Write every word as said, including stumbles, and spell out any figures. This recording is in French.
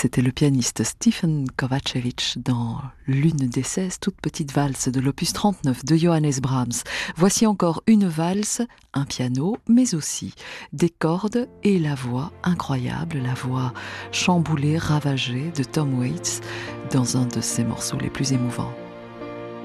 C'était le pianiste Stephen Kovačević dans l'une des seize toutes petites valses de l'opus trente-neuf de Johannes Brahms. Voici encore une valse, un piano, mais aussi des cordes et la voix incroyable, la voix chamboulée, ravagée de Tom Waits dans un de ses morceaux les plus émouvants.